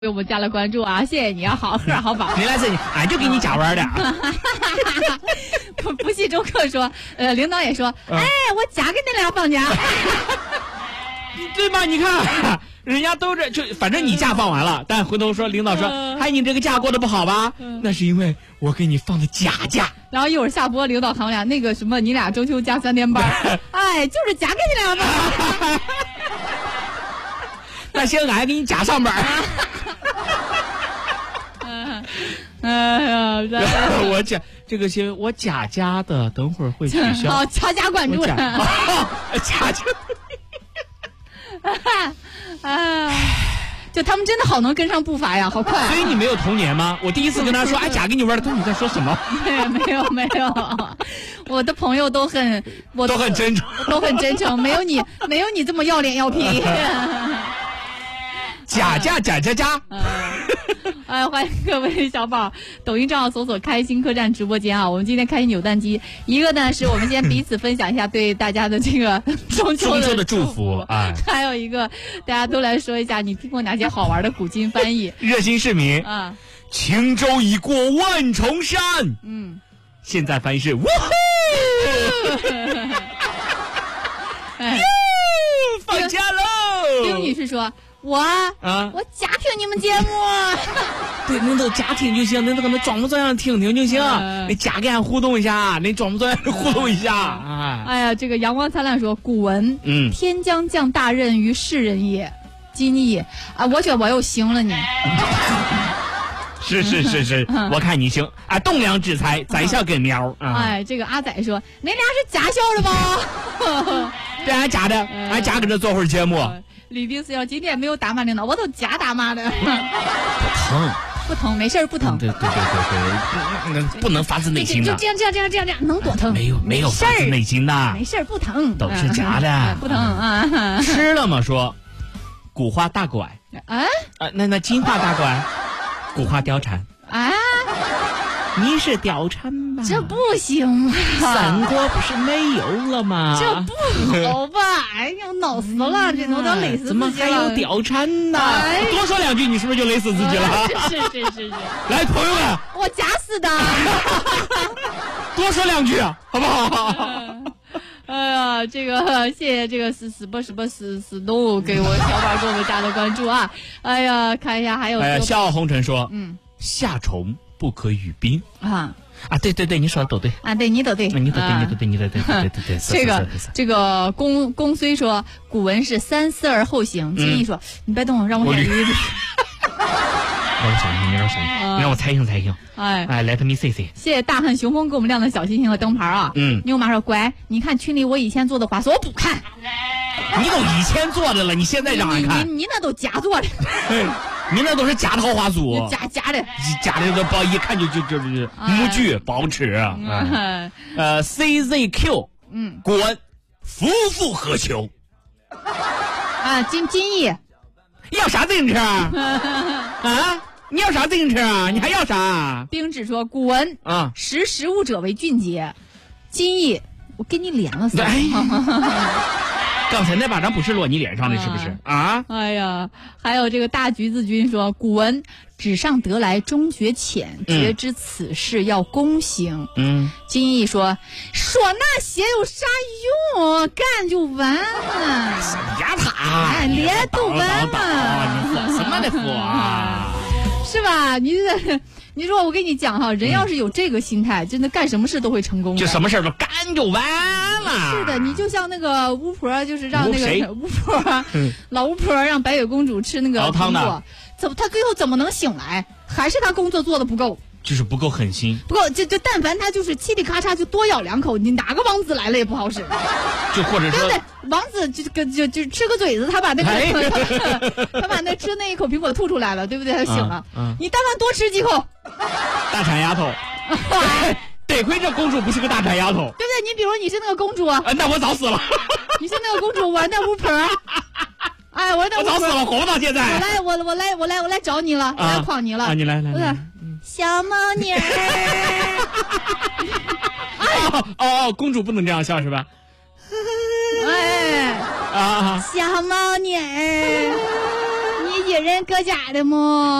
为我们加了关注啊，谢谢你啊，好喝好饱。 原来是你，俺就给你加班的。 不系中客说，领导也说，哎，我加给你俩放假。 对吧？你看，人家都是就反正你假放完了，但回头说领导说，哎，你这个假过得不好吧？那是因为我给你放的假假。 然后一会儿下播，领导喊我俩那个什么，你俩周休加3天班，哎，就是加给你俩放。 那行，俺还给你加上班。 哎呀， 我这个行，我假的，等会儿会取消。 好，加关注了。 假。 就他们真的好能跟上步伐呀，好快。 所以你没有童年吗？我第一次跟他说，哎，假给你玩的，他说你在说什么？ 没有，我的朋友都很真诚， 没有你这么要脸要皮。 假。 哎，欢迎各位小宝，抖音账号搜索开心客栈直播间啊！我们今天开心扭蛋机，一个呢是我们先彼此分享一下对大家的这个中秋的祝福啊，还有一个大家都来说一下你听过哪些好玩的古今翻译。 热心市民啊， 轻舟已过万重山，现在翻译是呜呼，放假喽！ 丁女士说。我假听你们节目， 对，恁都假听就行，恁都可能装模作样听就行，你假跟俺互动一下，你装模作样互动一下。 哎呀，这个阳光灿烂说古文，天将降大任于世人也，今义啊，我觉得我又行了你。 是，我看你行啊，栋梁之才，宰相跟苗。 哎，这个阿仔说，恁俩是假笑的吧？ 对，俺假的，俺假跟着做会儿节目。 李冰思要今天没有打骂领导，我都假打骂的。不疼，没事不疼。 对，不能发自内心的。 就这样，能多疼？ 没有发自内心的， 没事不疼， 都是假的， 不疼啊。 吃了吗？说古话大拐那金话大拐，古话貂蝉啊。 你是貂蝉吧？ 这不行啊！ 三国不是没有了吗？ 这不好吧？哎呀，恼死了！这都累死自己了。 怎么还有貂蝉呢？多说两句，你是不是就累死自己了？ 是。 来，朋友们， 我假死的。 多说两句，好不好？ 哎呀，这个谢谢这个死动物给我小宝给我们加的关注啊！哎呀，看一下还有。 笑傲红尘说，夏虫不可语冰啊！对，你说的都对啊，对你都对， 你都对。 这个公虽说古文是三思而后行，金毅说你别动，让我演绎。 让我想想，你让我猜一。哎，Let me see。 谢谢大汉雄风给我们亮的小星星和灯牌啊！牛妈说乖，你看群里我以前做的话说我不看。 你都以前做的了，你现在让俺看？ 你那都假做的。 你那都是假桃花酥， 假的都不一看就是模具不好吃。CZQ 滚，夫复何求？ 啊，金毅要啥自行车啊？你要啥自行车啊？你还要啥？ 冰纸说古文识时务者为俊杰。金毅，我给你连了仨。 刚才那巴掌不是落你脸上的，是不是啊？ 哎呀，还有这个大橘子君说，古文纸上得来终觉浅，觉知此事要躬行。金毅说那些有啥用？干就完了。 压他， 连就完了。 你服什么的服啊？ 是吧？你说我跟你讲哈，人要是有这个心态，真的干什么事都会成功的。 就什么事都干就完了。 是的，你就像那个巫婆，就是让那个巫婆，老巫婆让白雪公主吃那个苹果，她最后怎么能醒来？还是她工作做的不够， 就是不够狠心， 不够就但凡她就是嘁里咔嚓就多咬2口，你哪个王子来了也不好使。 就或者说，对不对？ 王子就吃个嘴子，他把那个他把那吃那一口苹果吐出来了，对不对？他醒了。你但凡多吃几口， 大馋丫头。得亏这公主不是个大馋丫头， 对不对？你比如你是那个公主， 那我早死了。 你是那个公主，我是那巫婆。哎，我早死了，活不到现在。 我来找你了，我来诓你了。 你来， 小猫女儿。 公主不能这样笑是吧？ 哎，小猫女儿， 你一人搁家的么？